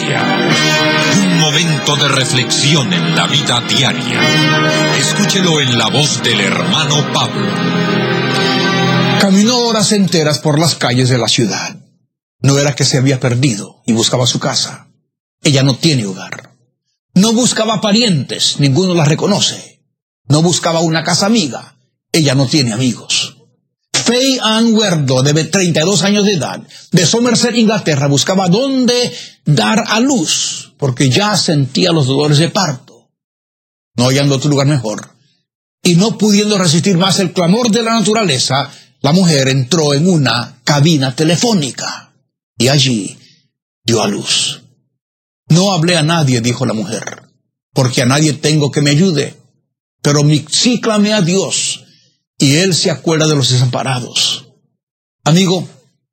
Conciencia. Un momento de reflexión en la vida diaria. Escúchelo en la voz del hermano Pablo. Caminó horas enteras por las calles de la ciudad. No era que se había perdido y buscaba su casa. Ella no tiene hogar. No buscaba parientes, ninguno la reconoce. No buscaba una casa amiga. Ella no tiene amigos. Faye Ann Werdlow, de 32 años de edad, de Somerset, Inglaterra, buscaba dónde dar a luz, porque ya sentía los dolores de parto. No hallando otro lugar mejor, y no pudiendo resistir más el clamor de la naturaleza, la mujer entró en una cabina telefónica, y allí dio a luz. No hablé a nadie, dijo la mujer, porque a nadie tengo que me ayude, pero sí clamé a Dios, y Él se acuerda de los desamparados. Amigo,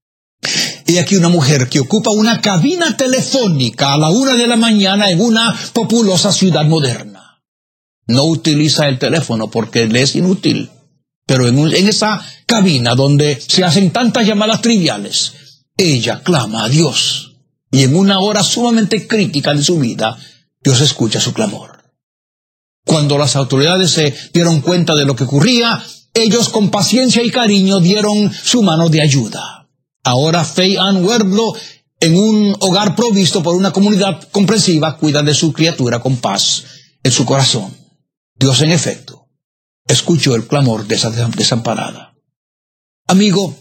he aquí una mujer que ocupa una cabina telefónica a la 1 de la mañana en una populosa ciudad moderna. No utiliza el teléfono porque le es inútil, pero en esa cabina donde se hacen tantas llamadas triviales, ella clama a Dios. Y en una hora sumamente crítica de su vida, Dios escucha su clamor. Cuando las autoridades se dieron cuenta de lo que ocurría, ellos con paciencia y cariño dieron su mano de ayuda. Ahora Faye Ann Werdlow, en un hogar provisto por una comunidad comprensiva, cuida de su criatura con paz en su corazón. Dios, en efecto, escuchó el clamor de esa desamparada. Amigo,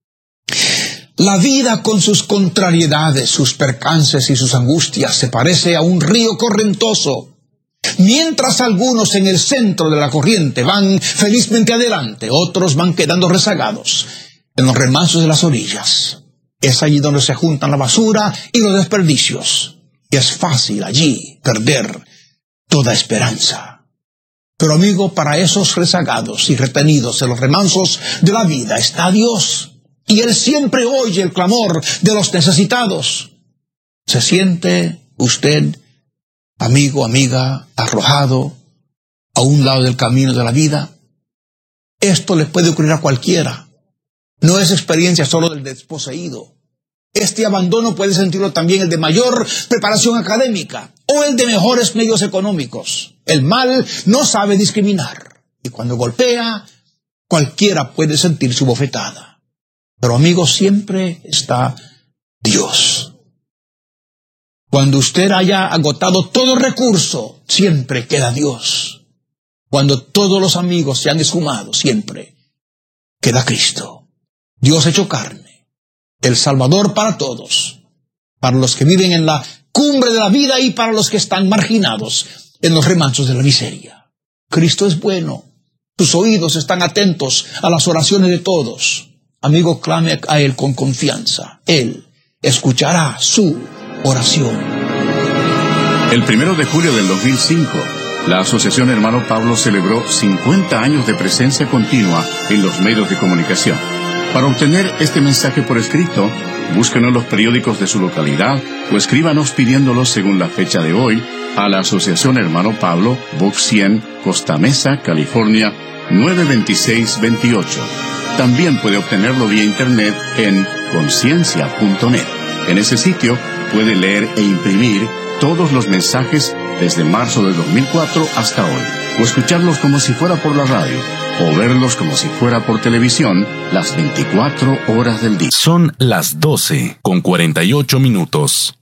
la vida con sus contrariedades, sus percances y sus angustias se parece a un río correntoso. Mientras algunos en el centro de la corriente van felizmente adelante, otros van quedando rezagados en los remansos de las orillas. Es allí donde se juntan la basura y los desperdicios. Y es fácil allí perder toda esperanza. Pero amigo, para esos rezagados y retenidos en los remansos de la vida está Dios. Y Él siempre oye el clamor de los necesitados. ¿Se siente usted, amigo, amiga, arrojado a un lado del camino de la vida? Esto le puede ocurrir a cualquiera. No es experiencia solo del desposeído. Este abandono puede sentirlo también el de mayor preparación académica o el de mejores medios económicos. El mal no sabe discriminar y cuando golpea, cualquiera puede sentir su bofetada. Pero amigo, siempre está Dios. Cuando usted haya agotado todo recurso, siempre queda Dios. Cuando todos los amigos se han esfumado, siempre queda Cristo. Dios hecho carne, el Salvador para todos, para los que viven en la cumbre de la vida y para los que están marginados en los remansos de la miseria. Cristo es bueno, sus oídos están atentos a las oraciones de todos. Amigo, clame a Él con confianza. Él escuchará su oración. El 1 de julio del 2005, la Asociación Hermano Pablo celebró 50 años de presencia continua en los medios de comunicación. Para obtener este mensaje por escrito, búsquenos en los periódicos de su localidad o escríbanos pidiéndolo según la fecha de hoy a la Asociación Hermano Pablo, Box 100, Costa Mesa, California, 92628. También puede obtenerlo vía internet en conciencia.net. En ese sitio puede leer e imprimir todos los mensajes desde marzo de 2004 hasta hoy, o escucharlos como si fuera por la radio, o verlos como si fuera por televisión las 24 horas del día. Son las 12:48.